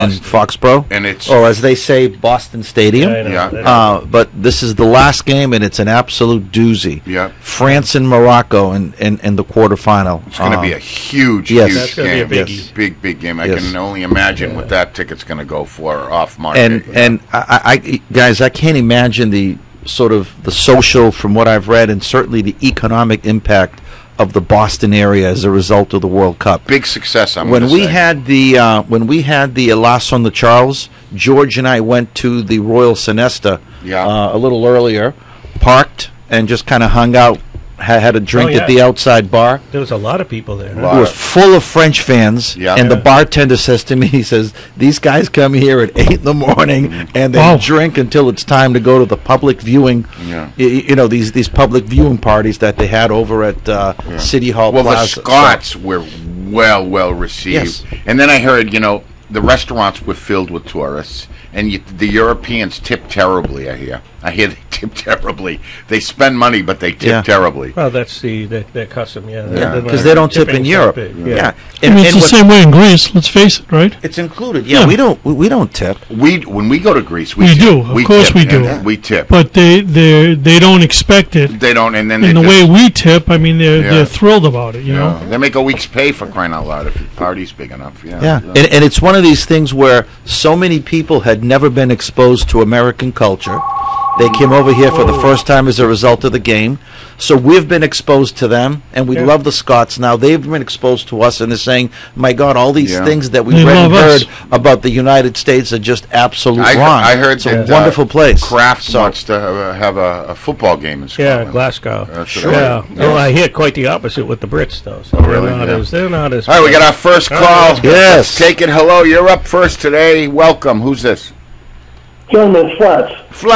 Foxborough, and it's or as they say, Boston Stadium. Yeah. But this is the last game, and it's an absolute doozy. Yeah. France and Morocco in the quarterfinal. It's going to be a huge, yes. huge That's gonna game. be a biggie. Big game. I Yes. can only imagine what that ticket's going to go for off market. And I guys, I can't imagine the sort of the social, from what I've read, and certainly the economic impact of the Boston area as a result of the World Cup. Big success. When we had the Lasso on the Charles, George and I went to the Royal Sonesta a little earlier, parked, and just kind of hung out. Had a drink at the outside bar. There was a lot of people there. It was full of French fans, and the bartender says to me, he says, "These guys come here at 8 in the morning and they drink until it's time to go to the public viewing. You know, these public viewing parties that they had over at City Hall Plaza." Well, the Scots were well received, and then I heard, the restaurants were filled with tourists, and the Europeans tip terribly. I hear they tip terribly. They spend money, but they tip terribly. Well, that's their custom, because they don't tip in Europe. And it's the same way in Greece. Let's face it, right? It's included. Yeah, we don't tip. When we go to Greece, we do. Of course, tip, we do. We tip, but they don't expect it. They don't, and then in the way we tip, I mean, they're thrilled about it. You know, they make a week's pay for crying out loud if the party's big enough. And it's one of these things where so many people had never been exposed to American culture. They came over here for the first time as a result of the game. So we've been exposed to them, and we love the Scots now. They've been exposed to us, and they're saying, my God, all these things that we read and heard about the United States are just absolute wrong. I heard it's a wonderful place. Kraft wants to have a football game in Scotland. Yeah, Glasgow. Well, I hear quite the opposite with the Brits, though. So really? They're not as... All right, we got our first call. Yes. Take it. Hello, you're up first today. Welcome. Who's this? Gentlemen, Flats.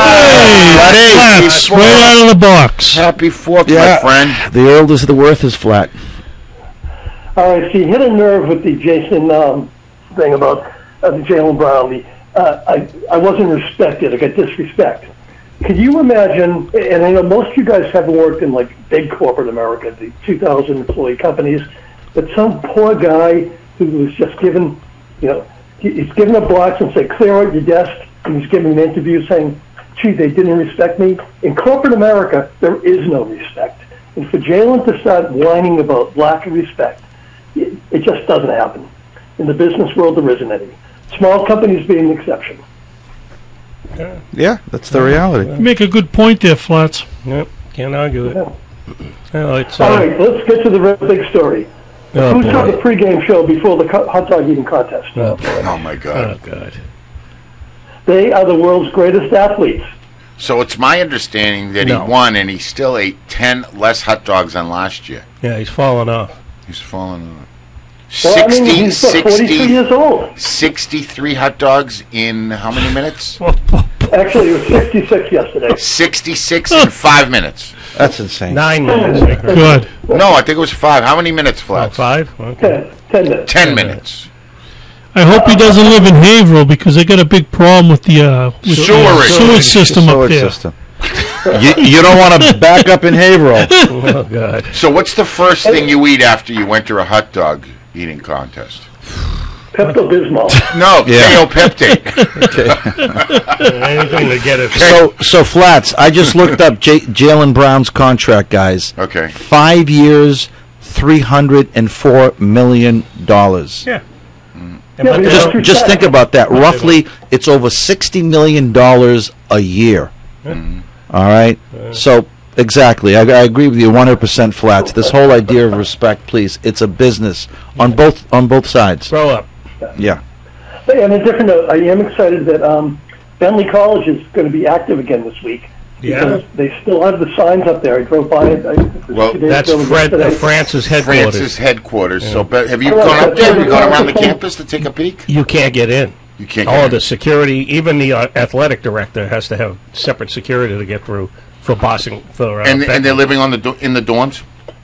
Flats, right out of the box. Happy 4th, my friend. The oldest the worth is flat. All right, so you hit a nerve with the Jason thing about the Jaylen Brown. I wasn't respected. I got disrespect. Could you imagine, and I know most of you guys haven't worked in like big corporate America, the 2,000 employee companies, but some poor guy who was just given, he's given a box and said, clear out your desk, and he's giving an interview saying, gee, they didn't respect me. In corporate America, there is no respect. And for Jaylen to start whining about lack of respect, it just doesn't happen. In the business world, there isn't any. Small companies being the exception. Yeah, that's the reality. You make a good point there, Flats. Yep, can't argue it. Yeah. All right, let's get to the real big story. Who saw the pregame show before the hot dog eating contest? Oh, my God. Oh, God. They are the world's greatest athletes. So it's my understanding that he won, and he still ate 10 less hot dogs than last year. Yeah, he's falling off. He's falling off. Well, he's 42 years old. 63 hot dogs in how many minutes? Actually, it was 66 yesterday. 66 in 5 minutes. That's insane. 9 minutes. Good. No, I think it was 5. How many minutes, Flat? 5? Okay. 10 minutes. 10 minutes. I hope he doesn't live in Haverhill because they got a big problem with the sewage system up there. You don't want to back up in Haverhill. Oh, God. So what's the first thing you eat after you enter a hot dog eating contest? Pepto-Bismol. No, Kaopeptate. Anything to get it. So Flats, I just looked up Jaylen Brown's contract, guys. Okay. 5 years, $304 million. Yeah. Just think about that. Roughly, it's over $60 million a year. All right? So, exactly. I agree with you 100%, Flats. This whole idea of respect, please, it's a business on both sides. Grow up. Yeah. And a different note, I am excited that Bentley College is going to be active again this week. Yeah. They still have the signs up there. I drove by it. Well, that's France's headquarters. So, have you gone up there? Have you gone around the campus to take a peek? You can't get in. You can't get in. The security, even the athletic director has to have separate security to get through for Boston. And they're living in the dorms?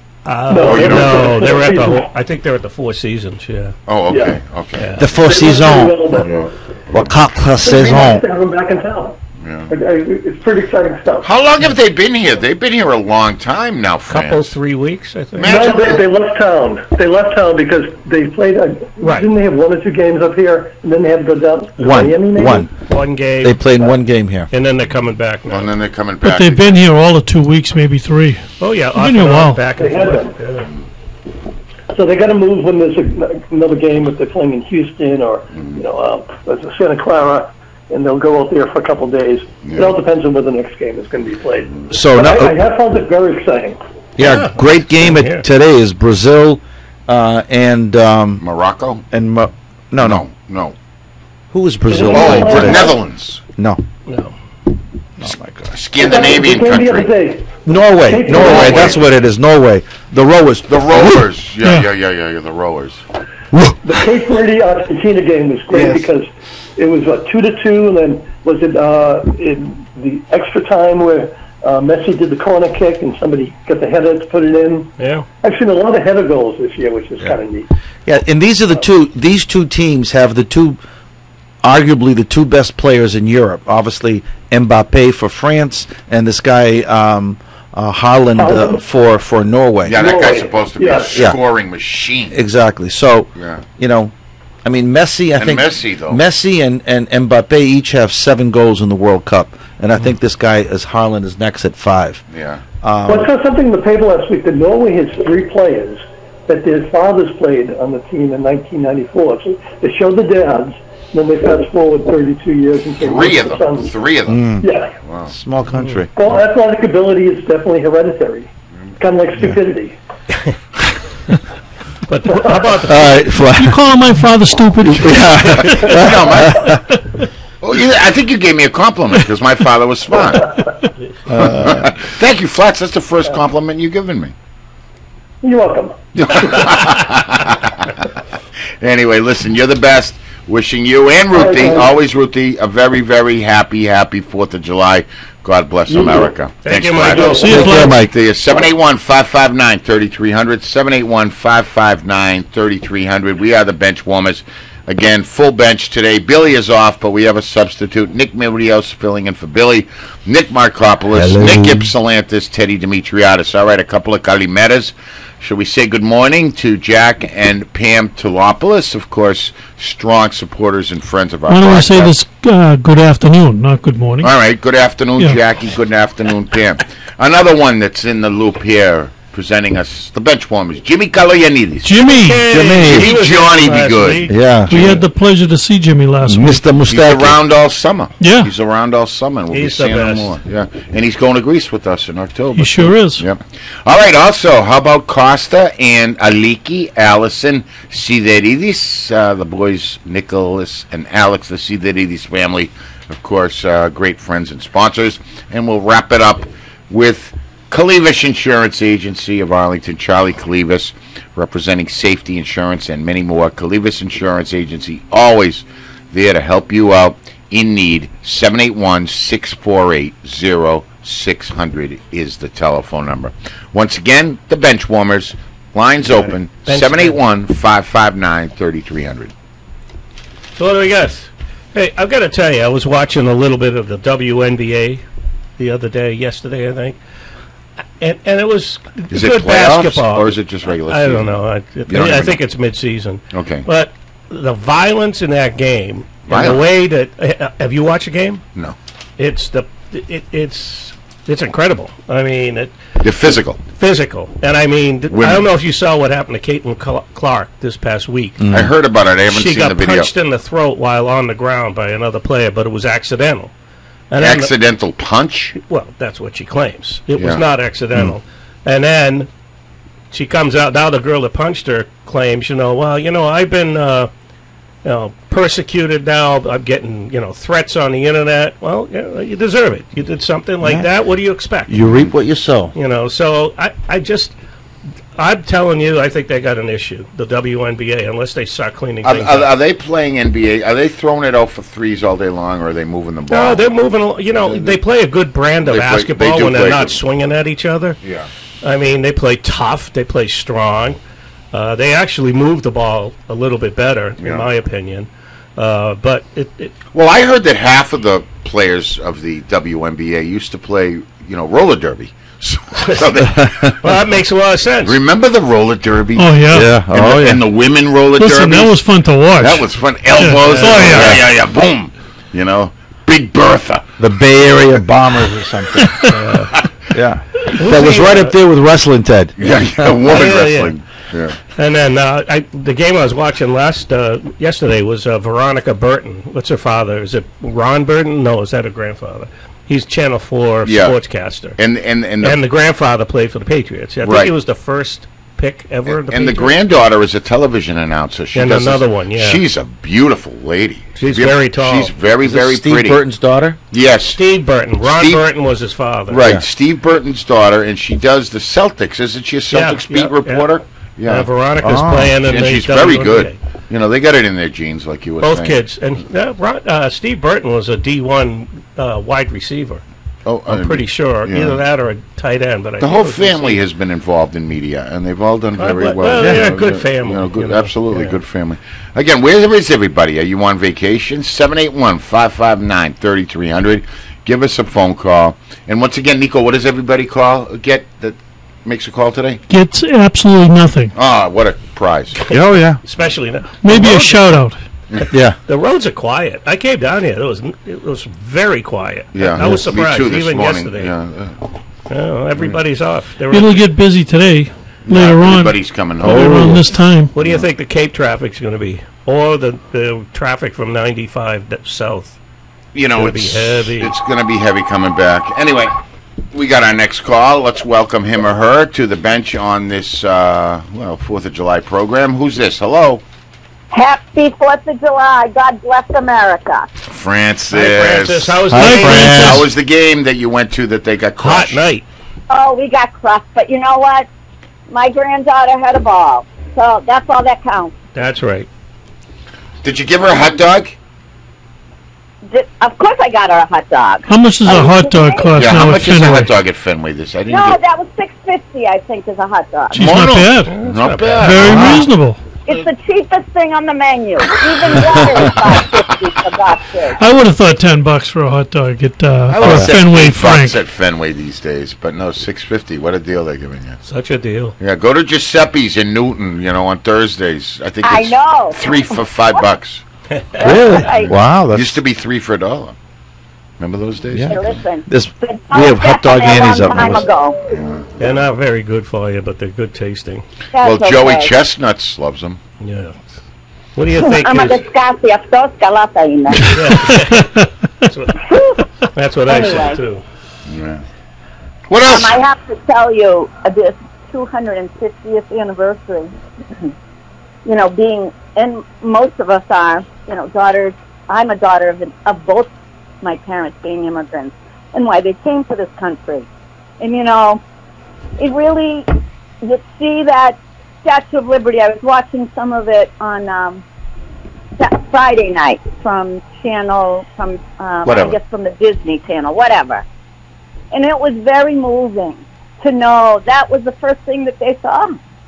No, they're at I think they're at the Four Seasons, yeah. Oh, okay, okay. The Four Seasons. Well, Quatre Saisons. Have them back in town. Yeah. It's pretty exciting stuff. How long have they been here? They've been here a long time now, France. 3 weeks, I think. No, they left town. They left town because they played. Right. Didn't they have 1 or 2 games up here, and then they had to go down to Miami? Maybe? One game. They played one game here. And then they're coming back now. And then they're coming But back. they've been here all of 2 weeks, maybe 3. Oh, yeah. They've been here a while. Back They and had forth. them. So they got to move when there's another game if they're playing in Houston or Santa Clara, and they'll go out there for a couple of days. Yeah. It all depends on where the next game is going to be played. So But now, I have found it very exciting. yeah, great game Yeah. today is Brazil and Morocco? no. Who is Brazil Oh, playing today? Netherlands. No. No. Oh my God. Scandinavian The game the other country. day. Norway. That's what it is. Norway. The rowers. The rowers. Yeah, the rowers. The Cape Verde Argentina game was great Yes. because it was 2-2, and then was it in the extra time where Messi did the corner kick and somebody got the header to put it in. Yeah. I've seen a lot of header goals this year, which is kind of neat. Yeah, and these are these two teams have arguably the two best players in Europe. Obviously, Mbappe for France, and this guy Haaland for Norway. Yeah, that guy's Norway. supposed to be Yeah. a scoring machine. Exactly. So, Yeah. I mean, Messi. I think Messi, though. Messi and Mbappe each have 7 goals in the World Cup, and I think this guy Haaland is next at 5. Yeah. Well, I saw something in the paper last week that Norway has 3 players that their fathers played on the team in 1994. So they showed the dads, and then they fast forward 32 years and came Three with of the them. sons. 3 of them. Yeah. Small country. Well, athletic ability is definitely hereditary. Kind of like stupidity. But how about All right, You calling my father stupid? Oh, I think you gave me a compliment because my father was smart. Thank you, Flats. That's the first compliment you've given me. You're welcome. Anyway, listen, you're the best. Wishing you and Ruthie, always Ruthie, a very, very happy 4th of July. God bless America. Thank you, Flats. Michael. See you, Take care, Flash. Mike. The 781-559-3300, 781-559-3300. We are the bench warmers. Again, full bench today. Billy is off, but we have a substitute. Nick Mirios filling in for Billy. Nick Markopoulos, Hello. Nick Ypsilantis, Teddy Dimitriadis. All right, a couple of Calimeras. Shall we say good morning to Jack and Pam Tulopoulos, of course, strong supporters and friends of our Why don't I say podcast. this good afternoon, not good morning? All right, good afternoon, Yeah. Jackie. Good afternoon, Pam. Another one that's in the loop here, presenting us the bench warmers, Jimmy Kaloyanidis. Jimmy! Jimmy Johnny be good. Yeah. We had the pleasure to see Jimmy last week. Mr. He's Mustaki. around all summer. Yeah. He's around all summer, and we'll He's be the seeing him best. more. Yeah, and he's going to Greece with us in October. He sure is. Yep. All right. Also, how about Costa and Aliki, Allison, Sideridis, the boys Nicholas and Alex, the Sideridis family, of course, great friends and sponsors. And we'll wrap it up with Clevis Insurance Agency of Arlington, Charlie Clevis, representing safety insurance and many more. Clevis Insurance Agency, always there to help you out in need. 781-648-0600 is the telephone number. Once again, the bench warmers, lines open, 781-559-3300. So what do we got? Hey, I've got to tell you, I was watching a little bit of the WNBA yesterday, I think. And it was Is good it playoffs, basketball. or is it just regular I season? don't know. I even think know. it's mid-season. Okay. But the violence in that game, and the Violence? way that have you watched a game? No. It's incredible. I mean, They're physical. physical, and I mean, Women. I don't know if you saw what happened to Caitlin Clark this past week. I heard about it. I haven't She seen got the video. punched in the throat while on the ground by another player, but it was accidental. And then Accidental punch? well, that's what she claims. It was Yeah. not accidental. And then she comes out. Now the girl that punched her claims, I've been, persecuted now. I'm getting, threats on the internet. Well, you deserve it. You did something like that. What do you expect? You reap what you sow. So I'm telling you, I think they got an issue, the WNBA, unless they start cleaning things up. Are they playing NBA? Are they throwing it out for threes all day long, or are they moving the ball? No, they're moving. They play a good brand of They play- basketball they do when they're play not good. swinging at each other. Yeah. I mean, they play tough. They play strong. They actually move the ball a little bit better, Yeah. in my opinion. But Well, I heard that half of the players of the WNBA used to play, roller derby. So well, that makes a lot of sense. Remember the roller derby? Oh yeah, And the women roller Listen, derby. that was fun to watch. That was fun. Elbows. Yeah. Boom. Big Bertha. The Bay Area Bombers or something. Yeah. That was right up there with wrestling, Ted. Woman wrestling. Yeah. And then the game I was watching yesterday was Veronica Burton. What's her father? Is it Ron Burton? No, is that her grandfather? He's Channel 4 sportscaster. And the grandfather played for the Patriots. I think he was the first pick ever. And the granddaughter is a television announcer. Another one, yeah. She's a beautiful lady. She's very tall. She's very, very Steve pretty. Burton's daughter? Yes. Steve Burton. Ron Burton was his father. Right, Yeah. Steve Burton's daughter, and she does the Celtics. Isn't she a Celtics beat reporter? Yeah. Veronica's playing. And she's very good. They got it in their genes, like you were saying. Both kids. And Steve Burton was a D1 wide receiver. Oh, I'm pretty sure. Yeah. Either that or a tight end. But the whole family has been involved in media, and they've all done very well. Well, they're a good family. Absolutely good family. Again, where is everybody? Are you on vacation? 781-559-3300. Give us a phone call. And once again, Nico, what does everybody get that makes a call today? Gets absolutely nothing. Ah, what a prize. Oh, yeah. Especially now. Maybe a shout out. Yeah. The roads are quiet. I came down here. It was very quiet. Yeah, I was surprised. Me too, even morning. yesterday. Yeah. Everybody's off. It'll get busy today. Later on. Everybody's coming home. Later on this time. What do you think the Cape traffic's going to be? Or the traffic from 95 south? It's gonna be heavy. It's going to be heavy coming back. Anyway, we got our next call. Let's welcome him or her to the bench on this 4th of July program. Who's this? Hello. Happy 4th of July. God bless America. Francis. Hi, Francis. How was How was the game that you went to that they got crushed? Hot night. Oh, we got crushed. But you know what? My granddaughter had a ball. So that's all that counts. That's right. Did you give her a hot dog? Of course I got her a hot dog. How much does a hot dog cost Yeah, now how at much is a Fenway? hot dog at Fenway? This I didn't No, get. that was $6.50, I think, is a hot dog. Geez, not bad. Not bad. Very reasonable. It's the cheapest thing on the menu. Even water is $5.50 for God's sake. I would have thought $10 for a hot dog at I for a would say Fenway $8 Frank. at Fenway these days, but no, $6.50. What a deal they're giving you. Such a deal. Yeah, go to Giuseppe's in Newton. On Thursdays. I think it's I know. 3 for $5. Really? Right. Wow. That's, Used to be 3 for $1. Remember those days? Yeah. Hey, listen. we Been have hot dog definitely a Annie's long up time north. ago. They're not very good for you, but they're good tasting. Well, That's Joey okay. Chestnuts loves them. Yeah. What do you think I'm a is... disgusting. That's what I said, Anyway. too. Yeah. What else? I have to tell you, this 250th anniversary, being, and most of us are, daughters. I'm a daughter of both my parents being immigrants, and why they came to this country. And, it really, you see that Statue of Liberty. I was watching some of it on Friday night from Whatever. I guess from the Disney Channel, whatever. And it was very moving to know that was the first thing that they saw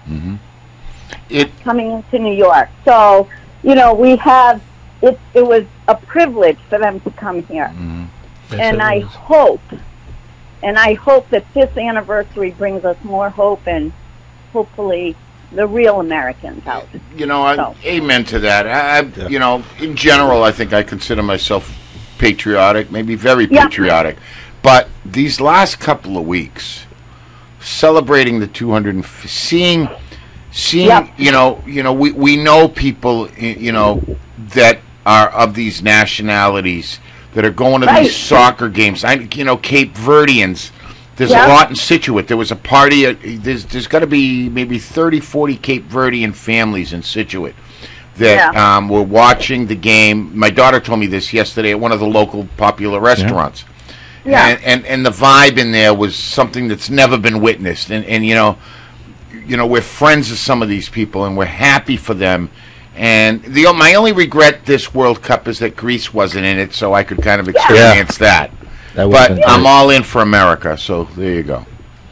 coming into New York. So, we have, it was a privilege for them to come here. Yes, And it I is. hope that this anniversary brings us more hope and hopefully the real Americans out. Amen to that. In general, I think I consider myself patriotic, maybe very patriotic. But these last couple of weeks, celebrating the 200, seeing, we know people, that are of these nationalities that are going to these soccer games. Cape Verdeans. There's a lot in Scituate. There was a party. There's got to be maybe 30, 40 Cape Verdean families in Scituate that were watching the game. My daughter told me this yesterday at one of the local popular restaurants. Yeah. And the vibe in there was something that's never been witnessed. And we're friends of some of these people, and we're happy for them. And my only regret this World Cup is that Greece wasn't in it, so I could kind of experience that. But I'm all in for America, so there you go.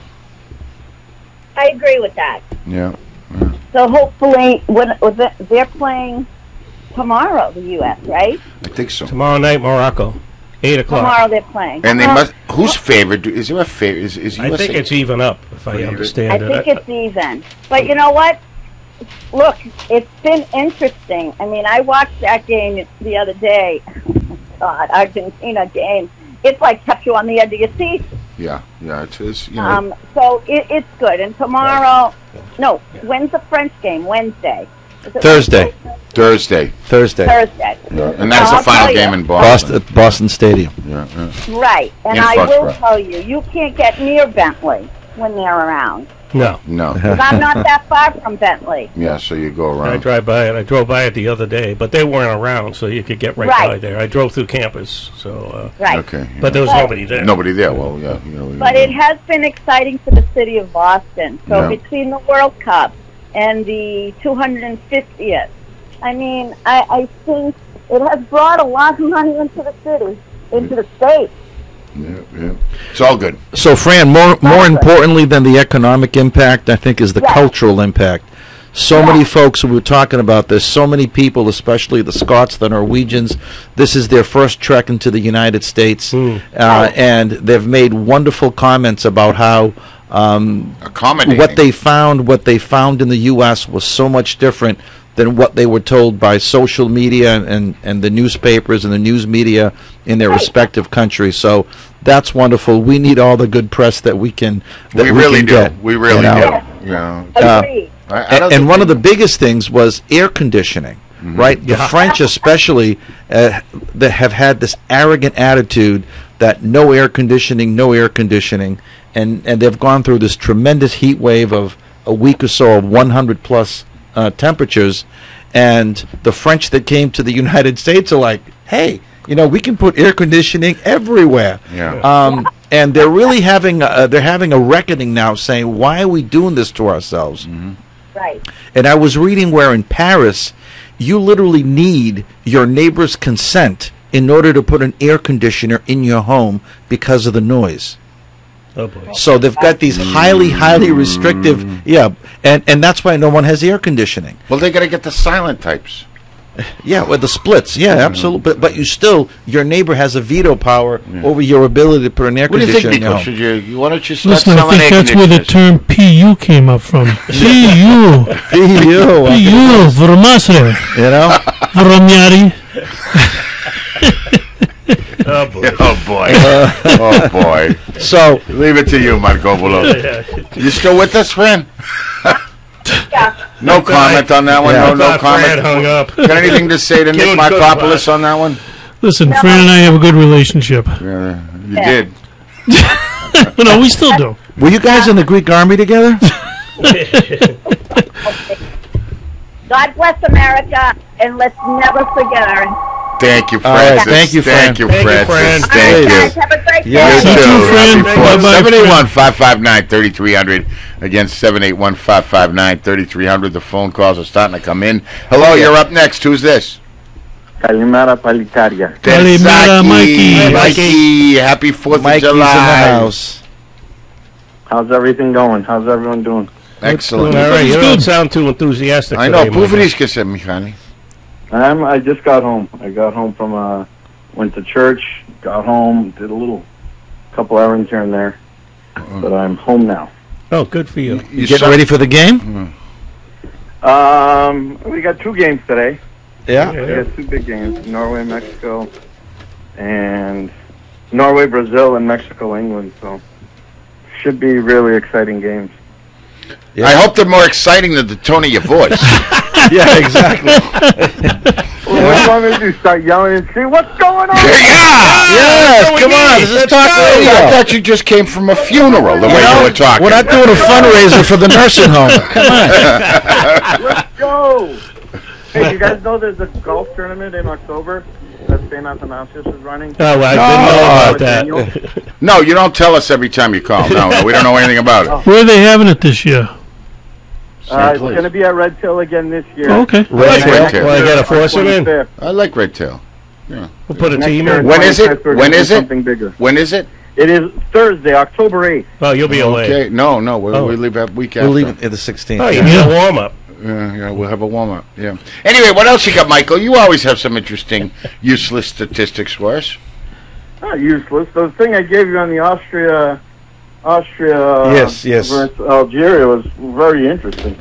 I agree with that. Yeah. So hopefully, they're playing tomorrow, the U.S., right? I think so. Tomorrow night, Morocco. 8 o'clock. Tomorrow they're playing. And they must. Who's favored? Is there a favor? Is USA? I think it's even up, if I understand I think it's even. But you know what? Look, it's been interesting. I mean, I watched that game the other day. God, Argentina game. It's like kept you on the edge of your seat. Yeah, it's you know. So it's good. And tomorrow, no, when's the French game? Wednesday. Thursday. Thursday. Yeah. And that's the final game in Boston. Boston Stadium. Yeah. Right. And I will tell you, you can't get near Bentley when they're around. No. Because I'm not that far from Bentley. Yeah, so you go around. I drive by it. I drove by it the other day, but they weren't around, so you could get right by there. I drove through campus, so. Right. Okay. Yeah. But there was nobody there. Nobody there. Well, yeah. But it has been exciting for the city of Boston. So between the World Cup and the 250th, I mean, I think it has brought a lot of money into the city, into the state. Yeah. It's all good. So, Fran, more importantly than the economic impact, I think, is the cultural impact. So many folks, we were talking about this, so many people, especially the Scots, the Norwegians, this is their first trek into the United States, and they've made wonderful comments about how what they found in the U.S. was so much different than what they were told by social media and the newspapers and the news media in their respective countries. So that's wonderful. We need all the good press that we can get. We really do. Yeah. And one of the biggest things was air conditioning, right? The French especially that have had this arrogant attitude that no air conditioning, and they've gone through this tremendous heat wave of a week or so of 100 plus temperatures, and the French that came to the United States are like, hey, we can put air conditioning everywhere. And they're really having a reckoning now, saying, why are we doing this to ourselves? Right. And I was reading where in Paris, you literally need your neighbor's consent in order to put an air conditioner in your home because of the noise. Oh boy. So they've got these highly restrictive, and that's why no one has air conditioning. Well, they got to get the silent types. Yeah, with the splits. Yeah, absolutely. But your neighbor has a veto power over your ability to put an air conditioner in your home. Why don't you start Listen, I think that's where the term PU came up from. PU. Vermasre. Veramiari. Oh boy. Oh boy. So leave it to you, Marco Polo. You still with us, Fran? No comment on that one. No comment. Hung up. Got anything to say to Nick Markopoulos on that one? Listen, Fran and I have a good relationship. Yeah, you did. No, we still do. Were you guys in the Greek army together? God bless America, and let's never forget our. Thank you, Fred. All right, thank you, Fran. Thank you, Fred. Thank you. Have a great day. Yes, you too, Fran. Bye-bye. 781-559-3300. Again, 781-559-3300. The phone calls are starting to come in. Hello, you're up next. Who's this? Kalimera Palikaria. Kalimera, Mikey. Happy 4th of Mikey's July. in the house. How's everything going? How's everyone doing? Excellent. All right, you don't sound too enthusiastic. I know. Today, Puvriške se, Michani. I just got home. I got home from, went to church, got home, did a couple errands here and there, but I'm home now. Oh, good for you. You getting ready for the game? We got 2 games today. Yeah. We got 2 big games, Norway, Mexico, and Norway, Brazil, and Mexico, England, so should be really exciting games. Yeah. I hope they're more exciting than the tone of your voice. Yeah, exactly. Well, what do you want me to do? Start yelling and see what's going on? Yes, come on. This is talk radio. I thought you just came from a funeral the way you were talking. We're not doing a fundraiser for the nursing home. Come on. Let's go. Hey, you guys know there's a golf tournament in October that St. Athanasius is running? Oh, well, I didn't know about that. No, you don't tell us every time you call. No, we don't know anything about it. Where are they having it this year? It's going to be at Red Tail again this year. Oh, okay. Red Tail. Well, I got to force it in. I like Red Tail. Yeah. We'll put a team year, in. When is it? When is it? Something bigger. When is it? It is Thursday, October 8th. Oh, you'll be away. Okay. No, we leave that week after. We'll leave it at the 16th. Oh, you need a warm-up. Yeah, we'll have a warm-up. Yeah. Anyway, what else you got, Michael? You always have some interesting, useless statistics for us. Not useless. The thing I gave you on the Austria Yes. versus Algeria was very interesting.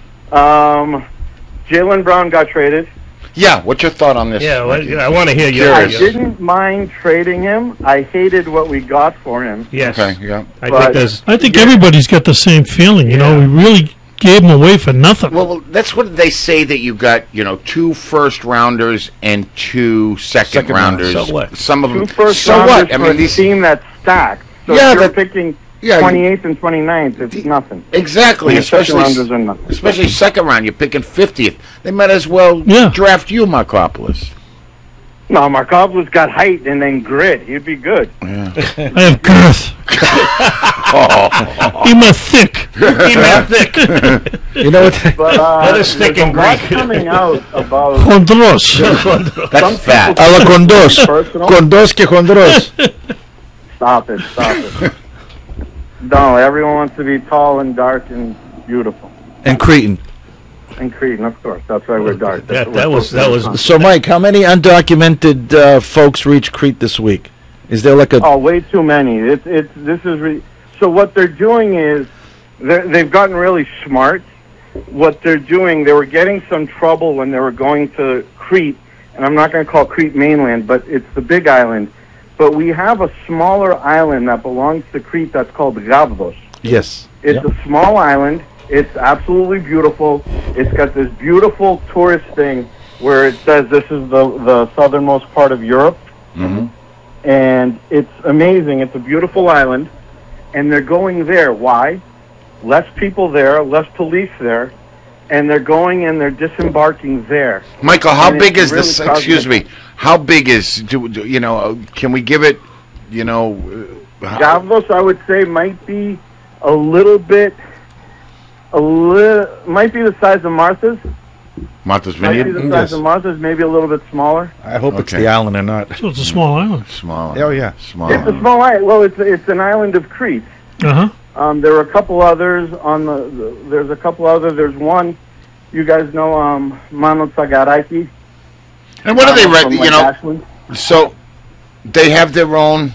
Jaylen Brown got traded. Yeah, what's your thought on this? Yeah, well, I want to hear you. I didn't mind trading him. I hated what we got for him. Yes. Okay, yeah. I think everybody's got the same feeling. You know, we really gave him away for nothing. Well, that's what they say, that you got, 2 first-rounders and 2 second-rounders. So what? Some of them. 2 first So rounders what? I for mean, a these. team that's stacked. So Yeah, if you're that- picking Yeah, 28th and 29th, it's nothing. Exactly, And the second rounders especially are nothing. especially second round. You're picking 50th. They might as well draft you, Markopoulos. No, Markopoulos got height and then grit. He'd be good. I have girth. He's thick. You know what? But That is thick there's and a lot Greek. coming out about Hondros. That's fat. A la condos. personal. Condos que condos. Stop it. No, everyone wants to be tall and dark and beautiful. And Cretan. And Cretan, of course. That's why we're dark. That was. So, Mike, how many undocumented folks reached Crete this week? Is there like a... Oh, way too many. So what they're doing is they've gotten really smart. What they're doing, they were getting some trouble when they were going to Crete, and I'm not going to call Crete mainland, but it's the big island. But we have a smaller island that belongs to Crete that's called Gavdos. Yes. It's a small island. It's absolutely beautiful. It's got this beautiful tourist thing where it says this is the southernmost part of Europe. And it's amazing. It's a beautiful island. And they're going there. Why? Less people there, less police there. And they're going and they're disembarking there. Michael, how And big it's is this? really Excuse me. cosmic. How big is? Can we give it? Gavdos, I would say, might be might be the size of Martha's. Martha's Might be Vineyard. the size of Martha's, maybe a little bit smaller. I hope it's Okay. the island or not. So it's a small island. Small. Oh, yeah. Small. It's a small island. Well, it's an island of Crete. Uh-huh. There are a couple others on there's a couple other. There's one, you guys know, Mano Tsagaraiki. And what are they? from Lake Ashland. So they have their own.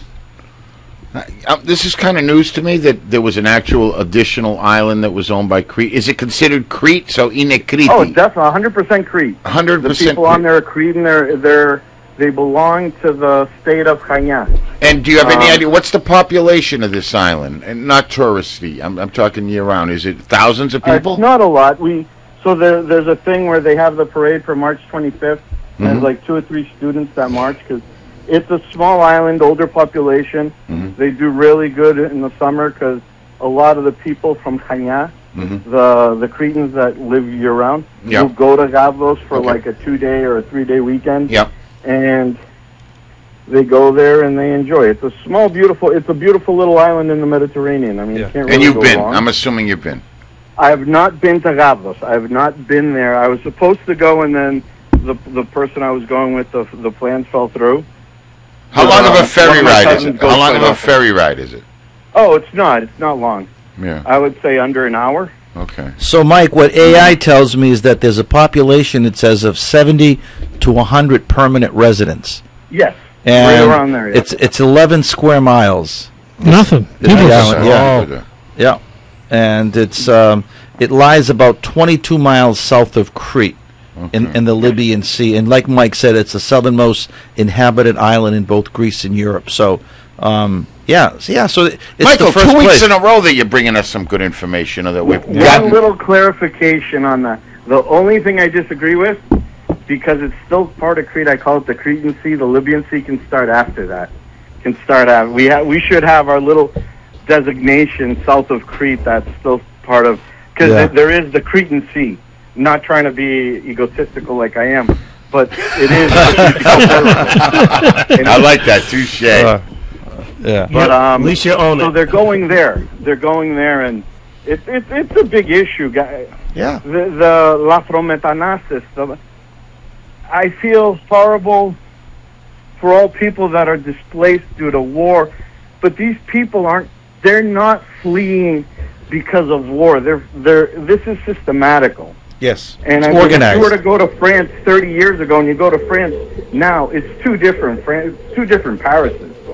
This is kind of news to me that there was an actual additional island that was owned by Crete. Is it considered Crete? So Inekriti. Oh, definitely, 100% Crete. 100%. The people on there are Crete, and they belong to the state of Chania. And do you have any idea what's the population of this island? And not touristy. I'm talking year round. Is it thousands of people? It's not a lot. So there's a thing where they have the parade for March 25th. And there's like 2 or 3 students that march because it's a small island, older population. They do really good in the summer because a lot of the people from Chania, the Cretans that live year-round, will go to Gavdos for like a 2-day or a 3-day weekend. Yep. And they go there and they enjoy it. It's a beautiful little island in the Mediterranean. I mean, you can't really And you've go been. wrong. I'm assuming you've been. I have not been to Gavdos. I have not been there. I was supposed to go, and then the person I was going with, the plans fell through. How long of a ferry one of my ride is cousins it? goes How long for of a nothing. ferry ride is it? Oh, it's not long. Yeah. I would say under an hour. Okay. So, Mike, what AI tells me is that there's a population, it says, of 70 to 100 permanent residents. Yes, And right around there. Yeah. it's 11 square miles. Nothing. This island, yeah. Oh. Yeah. And it lies about 22 miles south of Crete in the Libyan Sea. And like Mike said, it's the southernmost inhabited island in both Greece and Europe. So, so it's Michael, the first 2 weeks place. in a row that you're bringing us some good information. Or that we've One gotten. little clarification on that. The only thing I disagree with, because it's still part of Crete, I call it the Cretan Sea. The Libyan Sea can start after that. We should have our little designation south of Crete that's still part of, because there is the Cretan Sea. Not trying to be egotistical like I am, but it is. I like that. Touche. Yeah. But At least you own so it. they're going there. They're going there, and it's a big issue, guys. Yeah. The La Frometanas. I feel horrible for all people that are displaced due to war, but these people they're not fleeing because of war. This is systematical. Yes. And It's if organized. you were to go to France 30 years ago and you go to France now, it's two different Parises.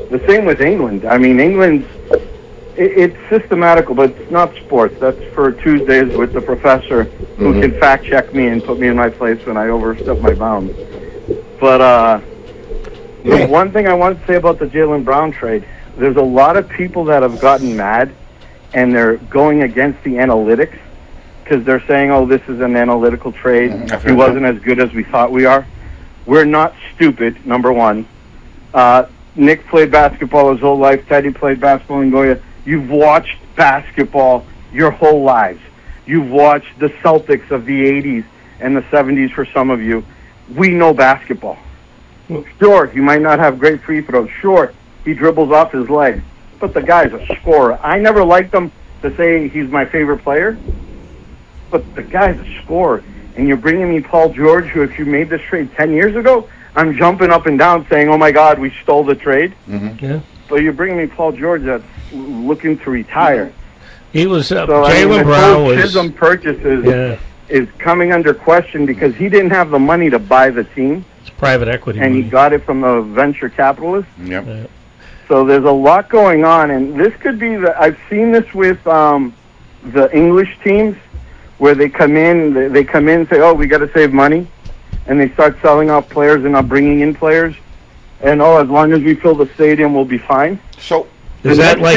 The same with England. I mean, England's it's systematical, but it's not sports. That's for Tuesdays with the professor who can fact check me and put me in my place when I overstep my bounds. But the one thing I want to say about the Jaylen Brown trade, there's a lot of people that have gotten mad and they're going against the analytics because they're saying, oh, this is an analytical trade. He wasn't as good as we thought we are. We're not stupid, number one. Nick played basketball his whole life. Teddy played basketball in Goya. You've watched basketball your whole lives. You've watched the Celtics of the 80s and the 70s for some of you. We know basketball. Sure, you might not have great free throws. Sure, he dribbles off his leg. But the guy's a scorer. I never liked him to say he's my favorite player. But the guy's a scorer. And you're bringing me Paul George, who if you made this trade 10 years ago, I'm jumping up and down saying, oh, my God, we stole the trade. Yeah. But you're bringing me Paul George that's looking to retire. He was Jaylen Brown was Chisholm purchases is coming under question because he didn't have the money to buy the team. It's private equity and money. He got it from a venture capitalist. Yep. So there's a lot going on, and this could be I've seen this with the English teams where they come in and say, oh, we got to save money, and they start selling off players and not bringing in players. And as long as we fill the stadium, we'll be fine. So is that like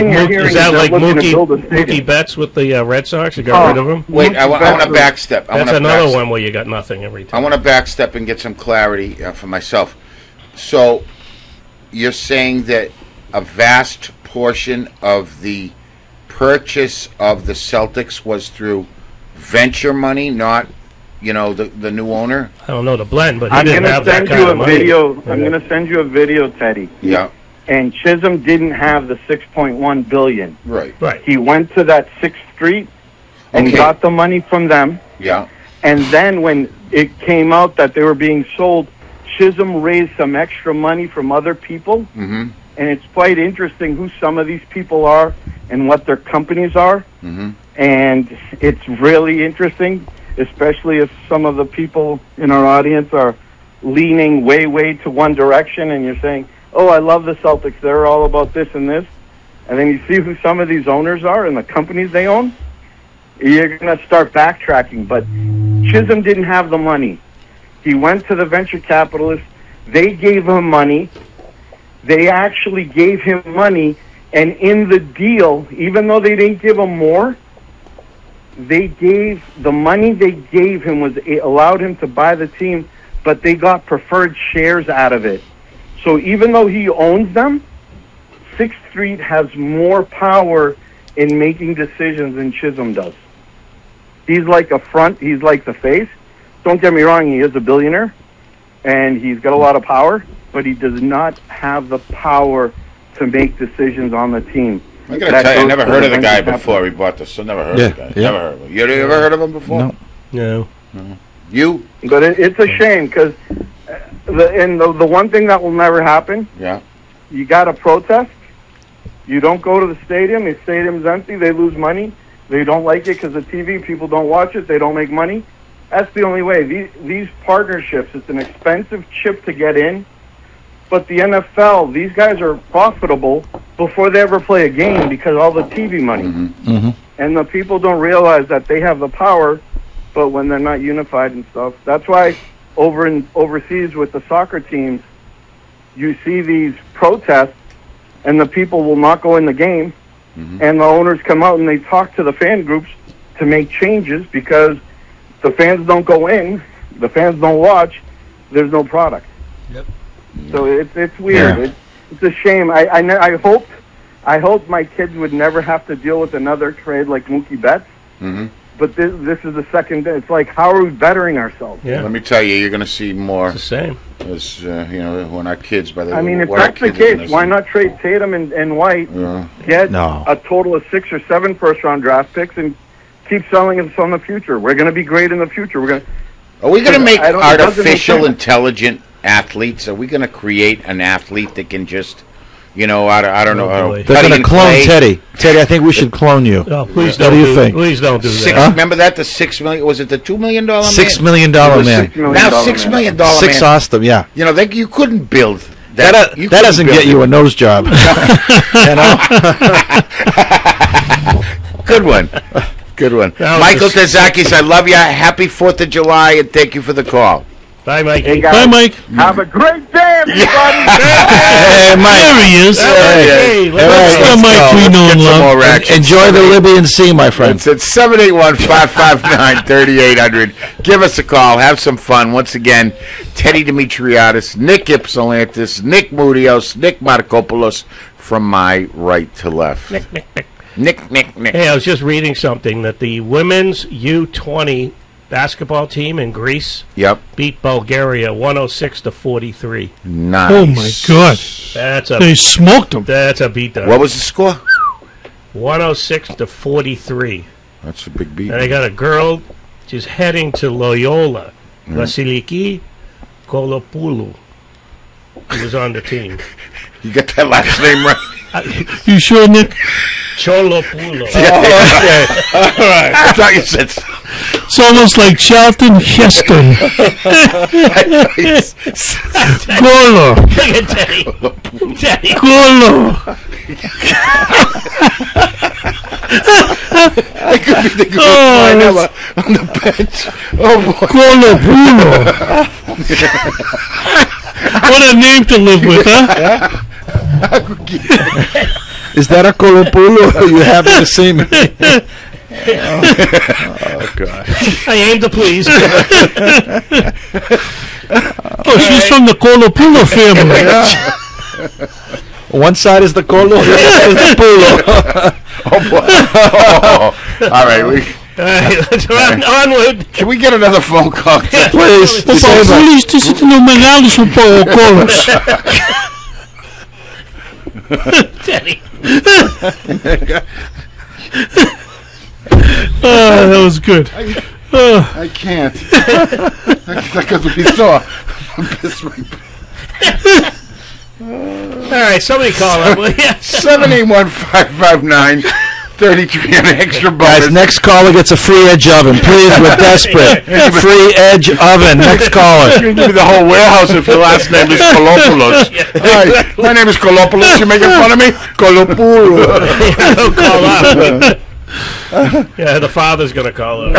Mookie Betts with the Red Sox? You got rid of him? Wait, I want to backstep. That's another one where you got nothing every time. I want to backstep and get some clarity for myself. So you're saying that a vast portion of the purchase of the Celtics was through venture money, not the new owner? I don't know the blend, but he didn't have that kind of money. I'm going to send you a video, Teddy. Yeah. And Chisholm didn't have the $6.1 billion. Right. He went to that 6th Street and got the money from them. Yeah. And then when it came out that they were being sold, Chisholm raised some extra money from other people. Mm-hmm. And it's quite interesting who some of these people are and what their companies are. Mm-hmm. And it's really interesting, especially if some of the people in our audience are leaning way to one direction and you're saying, oh, I love the Celtics, they're all about this and this. And then you see who some of these owners are and the companies they own, you're going to start backtracking. But Chisholm didn't have the money. He went to the venture capitalists. They gave him money. They actually gave him money. And in the deal, even though they didn't give him more, the money they gave him allowed him to buy the team, but they got preferred shares out of it. So even though he owns them, 6th Street has more power in making decisions than Chisholm does. He's like a front, he's like the face. Don't get me wrong, he is a billionaire, and he's got a lot of power, but he does not have the power to make decisions on the team. I gotta tell you, I never heard of the guy before he bought this. I never heard of the guy. Never heard of him. You ever heard of him before? No. You? But it's a shame because the one thing that will never happen. Yeah. You got to protest. You don't go to the stadium. The stadium's empty. They lose money. They don't like it because the TV people don't watch it. They don't make money. That's the only way. These partnerships, it's an expensive chip to get in. But the NFL, these guys are profitable before they ever play a game because all the TV money. Mm-hmm. Mm-hmm. And the people don't realize that they have the power, but when they're not unified and stuff. That's why overseas with the soccer teams, you see these protests, and the people will not go in the game, and the owners come out and they talk to the fan groups to make changes because the fans don't go in, the fans don't watch, there's no product. Yep. So it's weird. Yeah. It's a shame. I hoped my kids would never have to deal with another trade like Mookie Betts. Mm-hmm. But this is the second. It's like, how are we bettering ourselves? Yeah. Let me tell you, you're going to see more. It's the same. As when our kids, by the way. I mean, if that's the case, why not trade Tatum and White? Yeah. Get a total of 6 or 7 first-round draft picks and keep selling us on the future. We're going to be great in the future. Are we going to make artificial intelligent athletes? Are we going to create an athlete that can just, I don't know. They're going to clone Teddy. Teddy, I think we should clone you. Oh, please what do you think? Please don't do that. Remember that? The $6 million? Was it the $2 million man? $6 million man. Now $6 million man. Six Austin, yeah. You couldn't build That doesn't get you a nose job. Good one. Good one. Michael Tezakis, I love you. Happy 4th of July, and thank you for the call. Bye, Mike. Hey, guys, Bye, Mike. have a great day, everybody. Hey, Mike. There he is. Hey, Let's go. Mike we know and love. Enjoy the Libyan Sea, my friend. It's at 781-559-3800. Give us a call. Have some fun. Once again, Teddy Dimitriadis, Nick Ypsilantis, Nick Mudios, Nick Markopoulos, from my right to left. Nick. Hey, I was just reading something that the women's U20 basketball team in Greece beat Bulgaria 106-43. Nice. Oh my God! They smoked them. That's a beatdown. What was the score? 106-43. That's a big beat. And I got a girl. She's heading to Loyola. Vasiliki Kolopoulou. He was on the team. You got that last name right? You sure, Nick? Cholopoulou. Okay. All right. I thought you said. It's almost like Charlton Heston. Golo. Teddy. Golo. I could be the good on the bench. Oh boy. Golo. What a name to live with, huh? Is that a Kolopoulou? Are you happy to see me? Oh God! I aim to please. Oh, she's from the Kolopoulou family. One side is the Kolo, the other side is the Pulo. Oh boy! Oh. All right, let's run onward. Can we get another phone call? Please. Teddy. That was good. I can't. Because we saw. All right, somebody call up, will you? 781-559-33 an extra bonus. Guys, next caller gets a free Edge oven. Please, we're desperate. Free Edge oven. Next caller. You can give me the whole warehouse if your last name is Kolopoulos. Hi, my name is Kolopoulos. You making fun of me? Kolopoulos. Don't call up. Yeah, the father's going to call up. I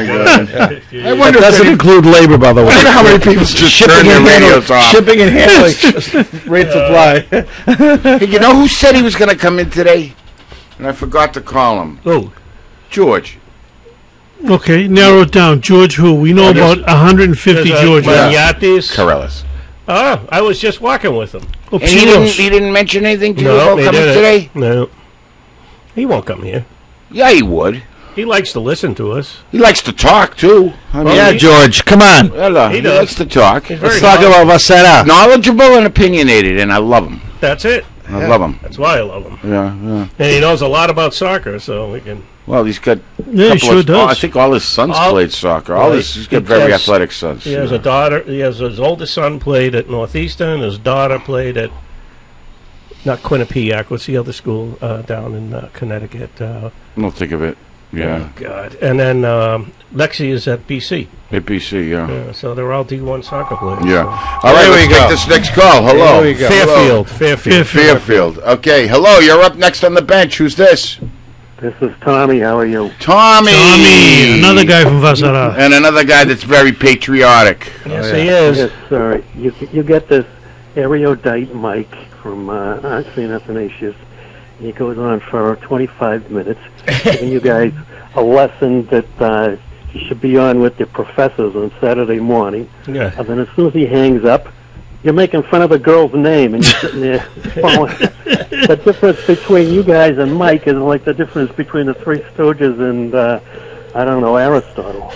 wonder That doesn't include labor, by the way. I wonder how many people just turn their radios off. Shipping and handling. Rate supply. Hey, you know who said he was going to come in today? And I forgot to call him. Oh, George. Okay, narrow it down. George who? We know about 150 Georges. Maniatis. Corellis. Oh, I was just walking with him. Oh, And he didn't mention anything to you about he coming didn't. today? No. He won't come here. Yeah, he would. He likes to listen to us. He likes to talk, too. I mean, Yeah, George, come on. he does. likes to talk. Let's talk about Vasera. Knowledgeable and opinionated, and I love him. That's it. I love him. That's why I love him. Yeah. And he knows a lot about soccer, so we can... Well, he's got. Yeah, he sure does. I think all his sons played soccer. He's got very athletic sons. He has a daughter. He has his oldest son played at Northeastern. His daughter played at not Quinnipiac. What's the other school down in Connecticut? Don't think of it. Yeah. Oh, God. And then Lexi is at BC. At BC, yeah. So they're all D1 soccer players. Yeah. So. All right, let's take this next call. Hello. Fairfield. Okay. Hello. You're up next on the bench. Who's this? This is Tommy. How are you? Tommy. Another guy from Vasera. And another guy that's very patriotic. Yes, he is. Yes, sir. You get this erudite Mike from St. Athanasius. He goes on for 25 minutes, giving you guys a lesson that you should be on with your professors on Saturday morning. Yeah. And then as soon as he hangs up, you're making fun of the girl's name, and you're sitting there following. The difference between you guys and Mike is like the difference between the Three Stooges and, I don't know, Aristotle.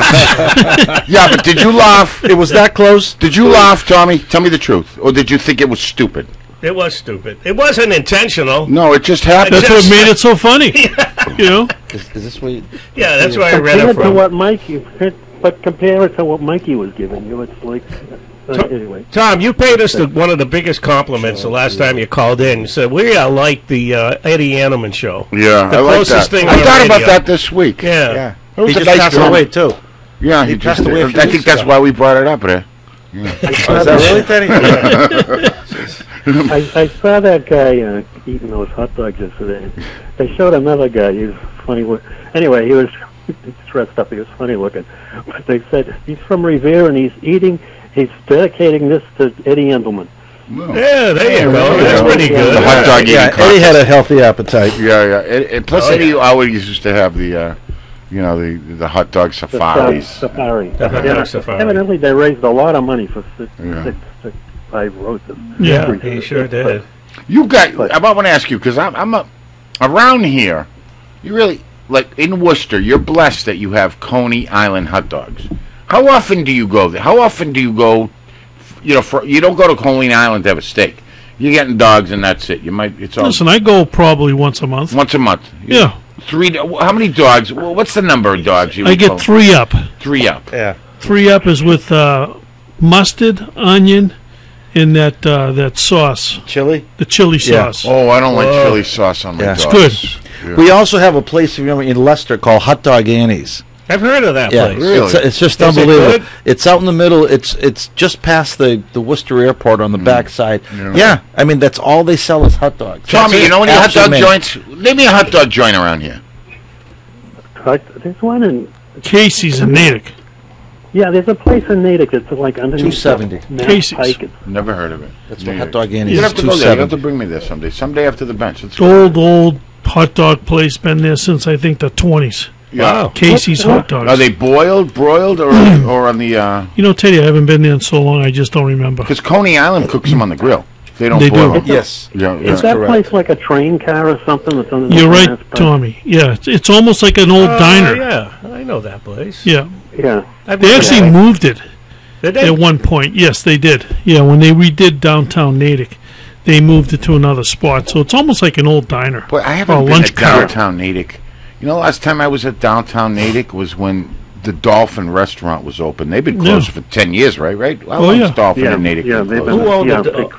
Yeah, but did you laugh? It was that close? Did you laugh, Tommy? Tell me the truth. Or did you think it was stupid? It was stupid. It wasn't intentional. No, it just happened. That's what made it so funny. You know? Is this what you... Yeah, that's where I read Compare it it to from. what Mikey, but compare it to what Mikey was giving you. It's like, anyway. Tom, you paid us one of the biggest compliments the last time you called in. You said, we are like the Eddie Anneman show. Yeah, The I like closest that. thing I on thought radio. about that this week. Yeah. It was He a just nice passed comment. away, too. Yeah, He he passed just away a few I think weeks that's ago. why we brought it up, right? Is that really, Teddy? I saw that guy eating those hot dogs yesterday. They showed another guy. He was funny. Anyway, he was dressed up. He was funny looking. But they said he's from Revere and he's dedicating this to Eddie Endelman. Well, yeah, there you go. That's pretty good. The hot dog eating Eddie had a healthy appetite. Yeah. And plus, Eddie always used to have the, the hot dog safaris. Safari. The hot dog safari. Evidently, they raised a lot of money for five roses. Yeah, he sure did. You got. I want to ask you because I'm around here. You really like in Worcester. You're blessed that you have Coney Island hot dogs. How often do you go there? How often do you go? You don't go to Coney Island to have a steak. You're getting dogs and that's it. Listen, I go probably once a month. Once a month. Yeah. How many dogs? Well, what's the number of dogs you? I get 3 up. 3 up. Yeah. 3 up is with mustard, onion, and that sauce. Chili? The chili sauce. Oh, I don't like chili sauce on my dogs. It's good. Yeah. We also have a place in Leicester called Hot Dog Annie's. I've heard of that place. Really? It's just Is it unbelievable. good? It's out in the middle. It's just past the Worcester Airport on the backside. Yeah, I mean that's all they sell is hot dogs. Tommy, you know any hot dog Absolutely. joints? Name me a hot dog joint around here. There's one in Casey's in Natick. Yeah, there's a place in Natick that's like underneath 270. Casey's. Pike. Never heard of it. That's what Hot Dog Annie's You is. have to go there. You have to 270. bring me there someday. Someday after the bench. Let's go. Old hot dog place. Been there since I think the 20s. Yeah. Casey's hot dogs. Are they boiled, broiled, or on the? You know, Teddy, I haven't been there in so long. I just don't remember. Because Coney Island cooks them on the grill. They don't They boil do. them. Yes. Yeah. Is that place like a train car or something that's on the You're right, Tommy. Yeah, it's almost like an old diner. Yeah, I know that place. Yeah. Yeah. They actually moved it Did they? at one point. Yes, they did. Yeah, when they redid downtown Natick, they moved it to another spot. So it's almost like an old diner. But I Or haven't a been lunch at car. downtown Natick. You know, last time I was at downtown Natick was when the Dolphin restaurant was open. They've been closed for 10 years, right? How long yeah. is Dolphin Yeah, and Natick yeah, been they've closed? been- Who owned yeah, the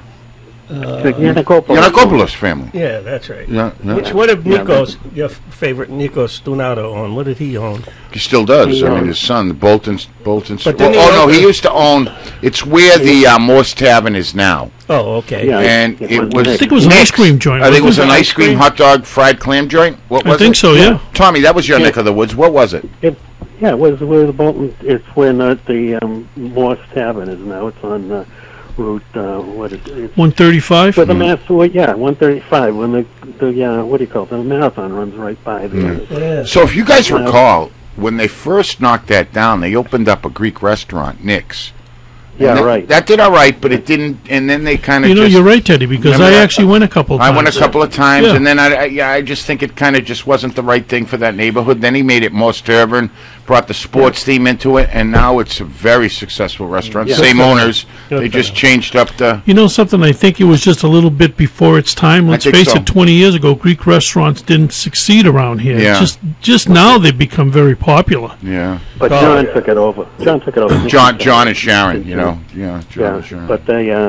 the Yanakopoulos. Yanakopoulos family. Yeah, that's right. Yeah, yeah. What did Nikos, your favorite Nikos Donato, own? What did he own? He still does. He I mean, owns- his son, Bolton. But didn't he no, own he the- used to own. It's where the Morse Tavern is now, Oh, okay. Yeah. and it it was was. I think it was an ice Nick's. cream joint. I think it was wasn't an ice cream, hot dog, fried clam joint. What was I think it? so, yeah. Tommy, that was your neck of the woods. What was it? Yeah, it was where the Bolton. It's where the Morse Tavern is now. It's on Route. What is it? 135? Where the Mass, yeah, 135. When the what do you call it? The marathon runs right by there. Yeah. So, if you guys recall, when they first knocked that down, they opened up a Greek restaurant, Nick's. Yeah, And right. That did all right, but it didn't. And then they kind of. You know, you're right, Teddy, because Remember I that? actually went a couple of I times. went a couple of times, Yeah. and then I just think it kind of just wasn't the right thing for that neighborhood. Then he made it more Tavern, brought the sports theme into it, and now it's a very successful restaurant. Yeah. Same owners. Good They for just them. changed up the. You know something? I think it was just a little bit before its time. Let's think face so. it, 20 years ago, Greek restaurants didn't succeed around here. Yeah. Just now they've become very popular. Yeah, But Oh, John yeah. took it over. John took it over. John and Sharon. You know, yeah, John Yeah, and Sharon. but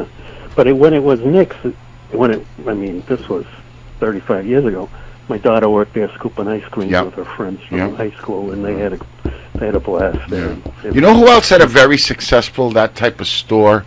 when it was Nick's, this was 35 years ago. My daughter worked there scooping ice cream Yep. with her friends from Yep. high school, and they had a blast there. You know who else had a very successful that type of store?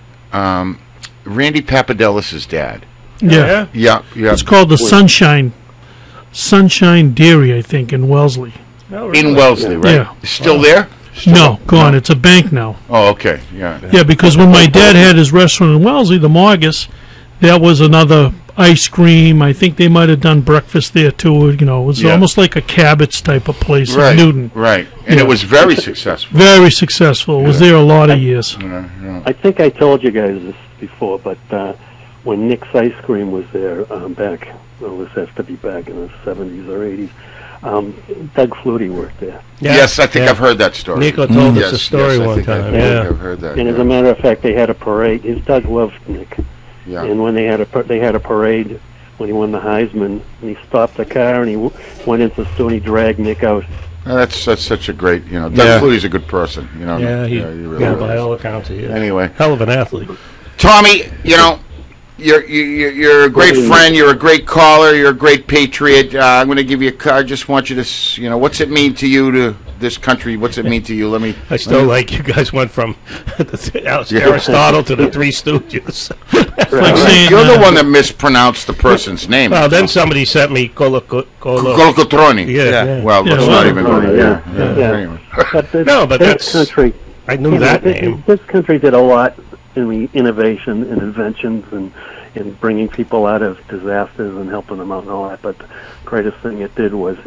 Randy Papadelis' dad. Yeah. Yeah. It's called the Sunshine Dairy, I think, in Wellesley. No, really. In Wellesley, right? Yeah. Still there? No, gone. It's a bank now. Oh, okay. Yeah. Yeah, because when my dad had his restaurant in Wellesley, the Margus, that was another ice cream. I think they might have done breakfast there too. You know, it was Yeah. almost like a Cabot's type of place Right. in Newton. Right. And Yeah. it was very successful. Very successful. Was there a lot of years. Yeah, yeah. I think I told you guys this before, but when Nick's Ice Cream was there back, well, this has to be back in the 70s or 80s, Doug Flutie worked there. Yeah. Yes, I think Yeah. I've heard that story. Nico told us Yes, a story yes, I one think time. I've heard that. And as yeah. a matter of fact, they had a parade. Doug loved Nick. Yeah. And when they had a parade when he won the Heisman, and he stopped the car and he went into the store and he dragged Nick out. That's such a great, Doug Yeah. Flutie's a good person, Yeah, he really by is. all accounts, he is. Anyway, Hell of an athlete. Tommy, you're a great friend. You're a great caller. You're a great patriot. I'm going to give you a card. I just want you to, what's it mean to you to this country? What's it mean to you? Let me. I still like you guys went from Aristotle to the Three Stooges. Like saying, You're the one that mispronounced the person's name. Well, then somebody sent me Colocotroni. Yeah. Well, let's Yeah, not well, even go there. Anyway. But No, but this that's- country. I knew You know, that name. This country did a lot in the innovation and inventions and in bringing people out of disasters and helping them out and all that. But the greatest thing it did was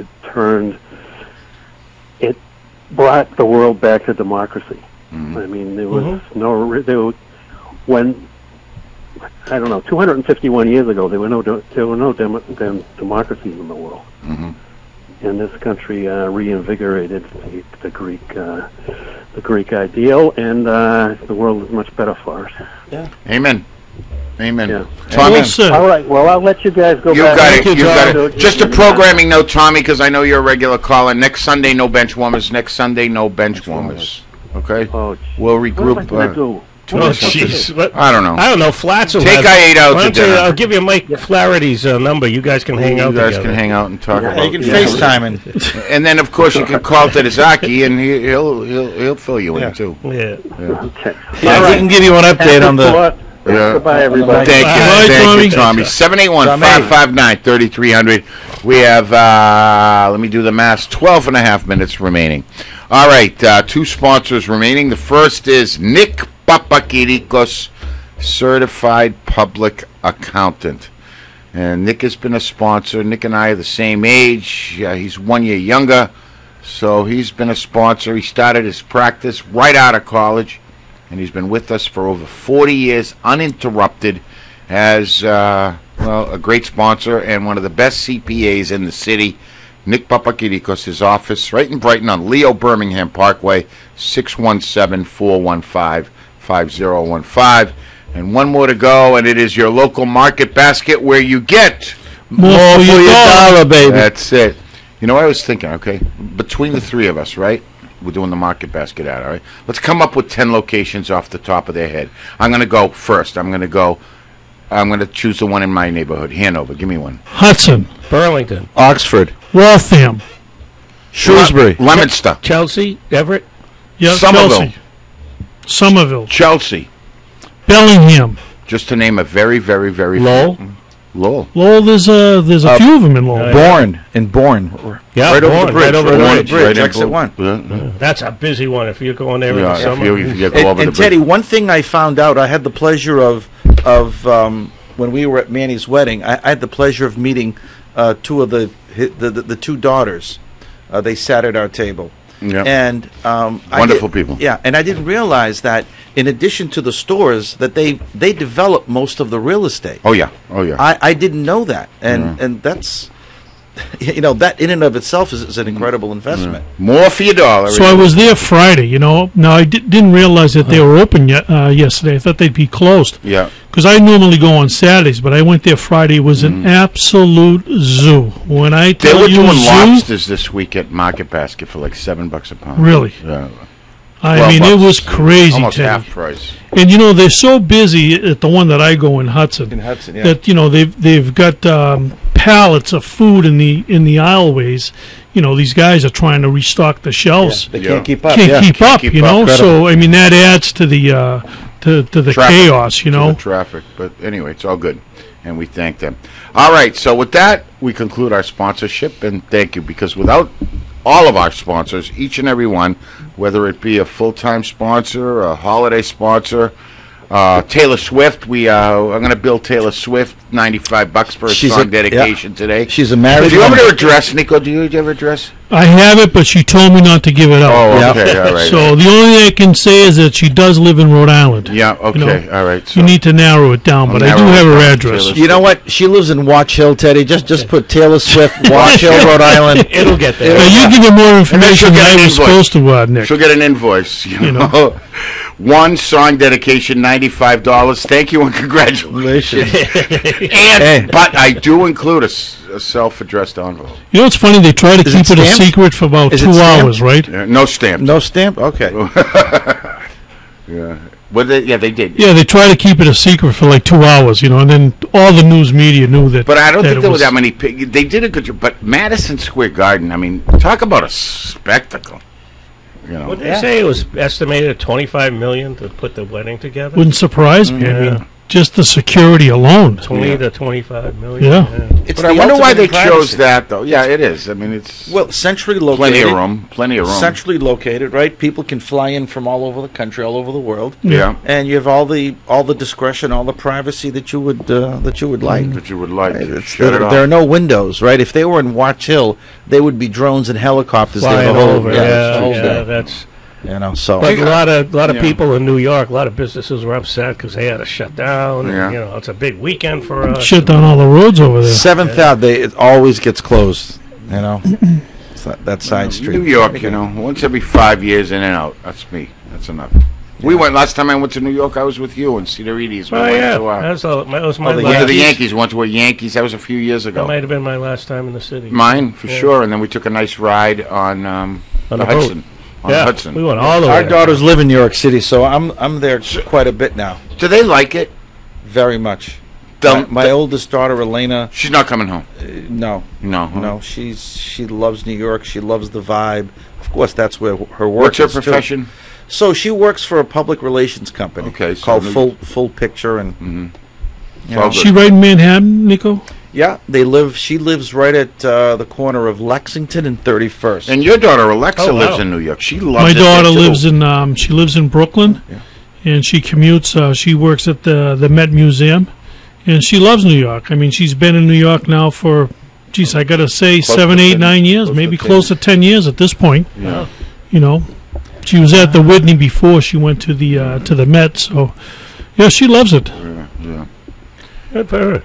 it brought the world back to democracy. I mean, there was when I don't know, 251 years ago, there were no democracies in the world. And this country reinvigorated the Greek ideal, and the world is much better for us. Amen. Amen. Yeah. Tommy, Well said. All right. Well, I'll let you guys go you back. got it. You got John. it. Just a programming note, Tommy, because I know you're a regular caller. Next Sunday, no bench warmers. Next Sunday, no bench warmers. Okay. Oh, We'll what am I regroup. gonna do? Oh, jeez. I don't know. I don't know. Flats will Take have- I-8 out Why to don't you- dinner. I'll give you Mike Flaherty's number. You guys can hang out You guys together. can hang out and talk about. You can FaceTime And then, of course, you can call Tedesaki, and he'll fill you in too. Yeah. Okay. Yeah, we can give you an update on the. Yeah. Goodbye, everybody. Thank you, Bye, thank you, Tommy. Tommy. 781-559-3300. We have, let me do the math, 12 and a half minutes remaining. All right, two sponsors remaining. The first is Nick Papakirikos, Certified Public Accountant. And Nick has been a sponsor. Nick and I are the same age. He's 1 year younger, so he's been a sponsor. He started his practice right out of college, and he's been with us for over 40 years, uninterrupted, as a great sponsor and one of the best CPAs in the city. Nick Papakirikos, his office right in Brighton on Leo Birmingham Parkway, 617-415-5015. And one more to go, and it is your local market basket where you get More for your dollar, baby. That's it. You know, I was thinking, okay, between the three of us, right? We're doing the market basket ad, all right? Let's come up with 10 locations off the top of their head. I'm going to go first. I'm going to choose the one in my neighborhood, Hanover. Give me one. Hudson, Burlington, Oxford, Waltham, Shrewsbury, Leominster, Chelsea, Everett, yeah, Somerville. Somerville, Chelsea, Bellingham, just to name a very, very, very Lowell. Lowell. Lowell. There's a few of them in Lowell. Bourne, Yeah, right over Bourne, the bridge. right over the bridge. Right in Exit Bourne. 1. Yeah. That's a busy one if you're going there in Yeah, the if summer. you go over And the Teddy, bridge. one thing I found out, I had the pleasure of when we were at Manny's wedding, I had the pleasure of meeting two of the two daughters. They sat at our table. Yeah. And Wonderful people. Yeah, and I didn't realize that in addition to the stores, that they develop most of the real estate. Oh, yeah. I didn't know that, and that's that in and of itself is an incredible investment. More for your dollar. So I was there Friday. Now I didn't realize that they were open yesterday. I thought they'd be closed. Yeah. Because I normally go on Saturdays, but I went there Friday. It was an absolute zoo. When I They tell were you doing zoo, lobsters this week at Market Basket for like $7 a pound. really, Yeah. I mean, it $12, was crazy, Almost Teddy. half price. And they're so busy at the one that I go in Hudson. Hudson, yeah. That they've got pallets of food in the aisleways. These guys are trying to restock the shelves. They Yeah. can't keep up. Can't keep up, keep you up. know. Incredible. So I mean that adds to the to the Traffic. chaos, To the traffic. But anyway, it's all good. And we thank them. All right. So with that, we conclude our sponsorship. And thank you. Because without all of our sponsors, each and every one, whether it be a full-time sponsor, a holiday sponsor, Taylor Swift. I'm going to bill Taylor Swift $95 for a She's song a- dedication today. She's a married Do you have woman. her address, Nico? Do you have her address? I have it, but she told me not to give it out. Oh, Yeah. okay. All right. So the only thing I can say is that she does live in Rhode Island. Yeah, okay. know, All right. So You need to narrow it down, I'll but I do narrow it have her down, address. Taylor. You know what? She lives in Watch Hill, Teddy. Just put Taylor Swift, Watch Hill, Rhode Island. It'll get there. Now, you give me more information she'll than get I an was invoice. supposed to, Nick. She'll get an invoice. You know. know. One song dedication, $95. Thank you and congratulations. But I do include a self-addressed envelope. You know what's funny? They try to Is it keep it a stamped? secret for about Is it 2 stamped? hours, right? No stamp. No stamp? Okay. Yeah. Well, they did. Yeah, they try to keep it a secret for like 2 hours, and then all the news media knew that. But I don't think it there were was- that many. They did a good job. But Madison Square Garden, I mean, talk about a spectacle. What did they say? It was estimated at $25 million to put the wedding together. Wouldn't surprise me. I Yeah. mean, just the security alone. 20 to 25 million. Yeah. It's But I the wonder why ultimate they in privacy. chose that, though. Yeah, it is. I mean, it's Well, centrally located. plenty of room. Centrally located, right? People can fly in from all over the country, all over the world. Yeah, And you have all the discretion, all the privacy that you would like. that you would like. Right, Shut it off. there are no windows, right? If they were in Watch Hill, they would be drones and helicopters there Flying the whole, over. the Yeah, whole yeah, day. that's. You know, so But a lot of Yeah. people in New York, a lot of businesses were upset because they had to shut down. Yeah. And, it's a big weekend for us. Shut down all the roads over there. 7th Ave, it always gets closed. You know, it's that side street. New York, once every 5 years in and out. That's me. That's enough. We went last time I went to New York. I was with you and Cedar Edes. We Oh went yeah, to, that was my the went last. to the Yankees. Went to a Yankees. That was a few years That ago. might have been my last time in the city. Mine for Yeah. sure. And then we took a nice ride on On the the boat. Hudson. On Yeah, the Hudson. we went all the way. Our daughters live in New York City, so I'm there quite a bit now. Do they like it? Very much. They'll- My oldest daughter, Elena, She's not coming home. no, No. huh? no, she loves New York. She loves the vibe. Of course, that's where her work What's her is, too. profession? So she works for a public relations company. Okay, so called maybe- Full Picture, and you know, All good. She right in Manhattan, Nico? yeah, they live. She lives right at the corner of Lexington and 31st. And your daughter Alexa Oh, wow. lives in New York. She loves My it daughter there, too. lives in she lives in Brooklyn, and she commutes. She works at the Met Museum, and she loves New York. I mean, she's been in New York now for, geez, I gotta say, Close 7, to 8, 10 9 years, close maybe to 10. close to 10 years at this point. Yeah. You know, she was at the Whitney before she went to the Met. So, yeah, she loves it. Yeah. Good for her.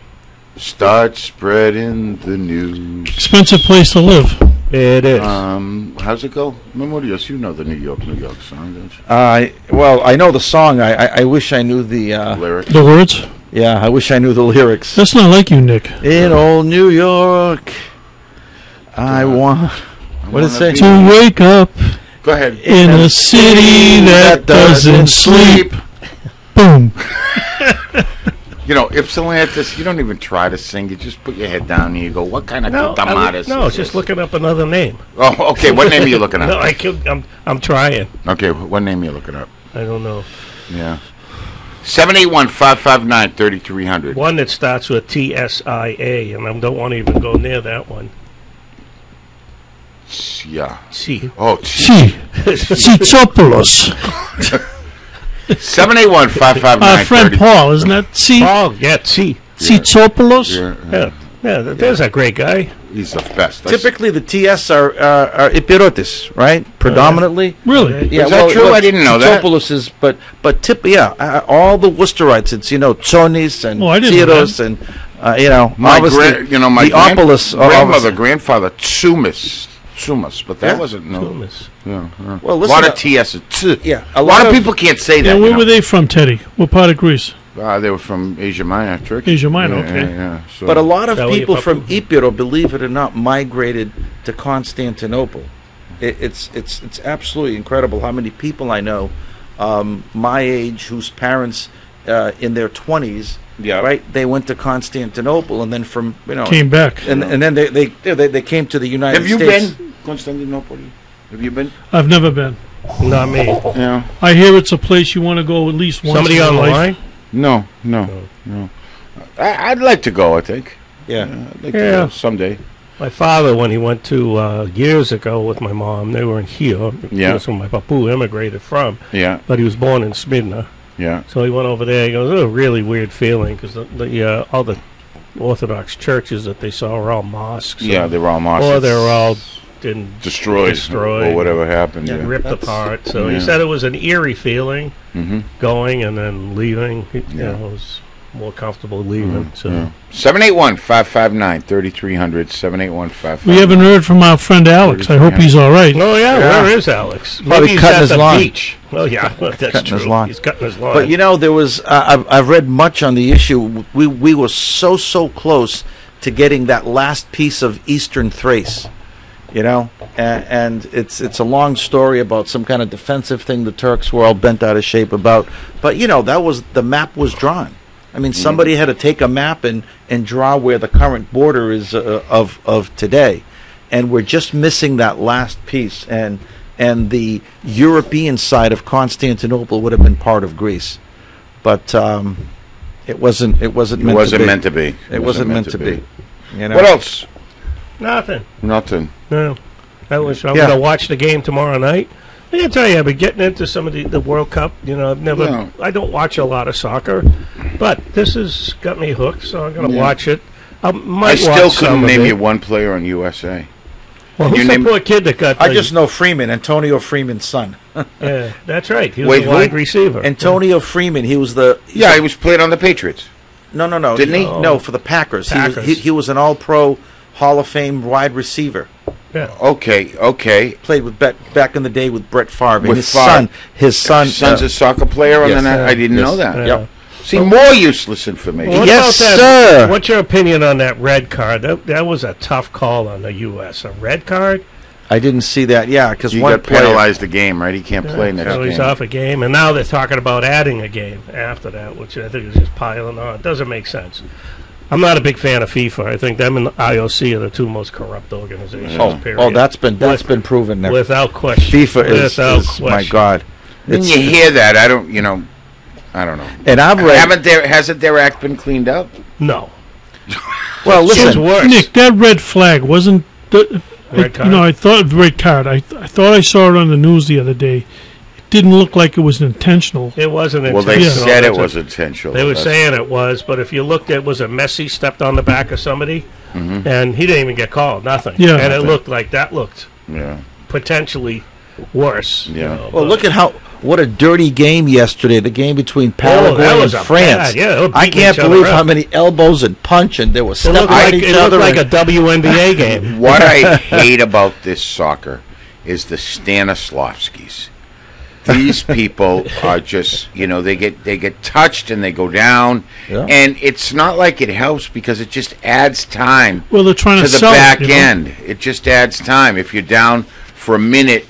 Start spreading the news. Expensive place to live. It is. How's it go? Memorias, you know the New York song, don't you? Well, I know the song. I wish I knew the. Lyrics. The words. Yeah, I wish I knew the lyrics. That's not like you, Nick. In old New York, I want. What did it say? To wake up Go ahead. in a city that doesn't sleep. Boom. Ypsilantis, you don't even try to sing. You just put your head down and you go, what kind of no, tamadas no, is just this? looking up another name. Oh, okay. What name are you looking No, up? I'm trying. Okay, what name are you looking up? I don't know. Yeah. 781-559-3300. One that starts with TSIA, and I don't want to even go near that one. Yeah. C. Oh, Chi. Chitsopoulos. 781-559-3300. Our friend Paul, isn't that C? Oh, yeah, C. Chitsopoulos? Yeah. Yeah, there's a great guy. He's the best. Typically, the TS are Epirotes, right? Predominantly. Really? Yeah, Is that true? I didn't know that. Topoulos is, but all the Worcesterites. It's Tsonis and Oh, I didn't know Theodos and my obviously my the Opolis, grandmother, grandfather, Tsumis, but that Yeah. wasn't no. Thomas. Yeah. Well, A listen, lot of TS. yeah, A lot of people can't say that. Yeah, where you were know. they from, Teddy? What part of Greece? They were from Asia Minor, Turkey. Asia Minor, Yeah, okay. Yeah. So. But a lot of That way people you from pop- Epiro, believe it or not, migrated to Constantinople. It's absolutely incredible how many people I know my age whose parents in their 20s, Yeah. right? They went to Constantinople and then from Came back. and then they came to the United have you States. been Constantinople? Have you been? I've never been. Not me. Yeah. I hear it's a place you want to go at least once. Somebody in your on the life. line? No. I'd like to go. I think. Yeah. I'd like to Yeah. go someday. My father, when he went to years ago with my mom, they were in here. Yeah. That's where my papu immigrated from. Yeah. But he was born in Smyrna. Yeah. So he went over there. He goes, it was a really weird feeling because all the Orthodox churches that they saw were all mosques. Yeah. They were all mosques. Or they were all destroyed destroyed. or whatever happened. Yeah. Yeah. ripped That's- apart. So Yeah. he said it was an eerie feeling Mm-hmm. going and then leaving. You Yeah. know, it was more comfortable leaving. So. Yeah. 781-559-3300. 781-559. We haven't heard from our friend Alex. I hope he's all right. Oh yeah, Yeah. where is Alex? Probably Maybe he's cutting at his the lawn. beach. Oh yeah, that's Cutting true. his lawn. He's cutting his lawn. But there was I've read much on the issue. We were so close to getting that last piece of Eastern Thrace, and it's a long story about some kind of defensive thing the Turks were all bent out of shape about. But that was the map was drawn. I mean, somebody had to take a map and draw where the current border is of today, and we're just missing that last piece. And and the European side of Constantinople would have been part of Greece. But it wasn't. It wasn't meant to be. It wasn't meant to be. You know? What else? Nothing. Nothing. No. I'm going to watch the game tomorrow night. I can tell you, I've been getting into some of the World Cup. You know, I don't watch a lot of soccer, but this has got me hooked, so I'm going to watch it. I still couldn't name you one player on USA. Well, who's the poor kid that got? I just know Freeman, Antonio Freeman's son. Yeah, that's right. He was the wide receiver. Antonio Freeman. He was the. He was played on the Patriots. No. Didn't he? No, for the Packers. He was an All-Pro, Hall of Fame wide receiver. Yeah. Okay. Played with back in the day with Brett Favre. With his son's a soccer player on the net. I didn't know that. Yep. See, more useless information. Yes, sir. What's your opinion on that red card? That was a tough call on the U.S. A red card? I didn't see that. Yeah, because he got penalized the game, right? He can't play next game. So he's off a game, and now they're talking about adding a game after that, which I think is just piling on. It doesn't make sense. I'm not a big fan of FIFA. I think them and the IOC are the two most corrupt organizations. Period. That's been proven now. Without question. FIFA is my God. When you hear that, I don't know. And I've read. Hasn't their act been cleaned up? No. Well, listen, Nick, that red flag wasn't. Red card? I thought red card. I thought I saw it on the news the other day. It didn't look like it was intentional. It wasn't intentional. Well, they said it was intentional. They were saying it was, but if you looked at, was it Messi stepped on the back of somebody, and he didn't even get called, nothing. Yeah. And it looked like that looked potentially worse. Yeah. Well, look at what a dirty game yesterday. The game between Paraguay and France. I can't believe how many elbows and punch, and there was stepping on each other. It looked like a WNBA game. What I hate about this soccer is the Stanislavskis. These people are just, they get touched and they go down, and it's not like it helps because it just adds time. Well, they're trying to the sell back it, end. It just adds time. If you're down for a minute,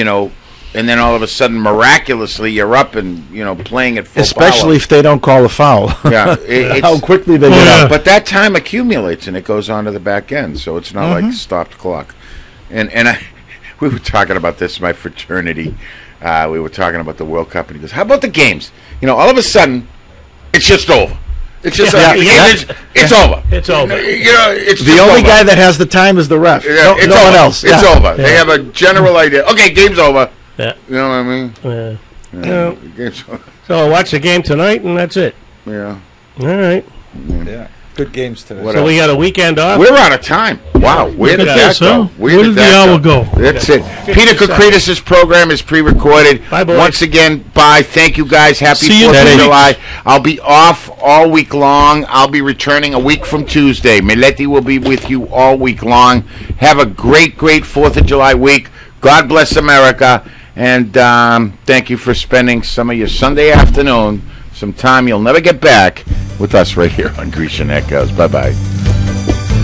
and then all of a sudden, miraculously, you're up and playing at full Especially power. If they don't call a foul. Yeah, how quickly they get up. But that time accumulates and it goes on to the back end, so it's not like stopped clock. And we were talking about this in my fraternity. We were talking about the World Cup, and he goes, "How about the games? All of a sudden, it's just over. It's just it's over. It's over. It's the only guy that has the time is the ref. No one else. It's over. They have a general idea. Okay, game's over. Yeah. You know what I mean? Yeah. So I'll watch the game tonight, and that's it. Yeah. All right. Yeah. Good games today. So we got a weekend off. We're out of time. Wow. Where did that go? Where did the hour go? That's it. Peter Kokridis' program is pre-recorded. Bye, boys. Once again, bye. Thank you, guys. Happy 4th of July. I'll be off all week long. I'll be returning a week from Tuesday. Meleti will be with you all week long. Have a great, great 4th of July week. God bless America. And thank you for spending some of your Sunday afternoon, some time you'll never get back, with us right here on Grecian Echoes. Bye-bye.